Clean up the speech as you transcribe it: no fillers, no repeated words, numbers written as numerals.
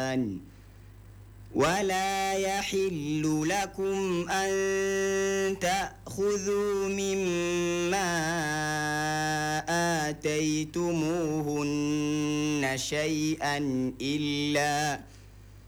ولا يحل لكم أن تأخذوا مما آتيتموهن شيئا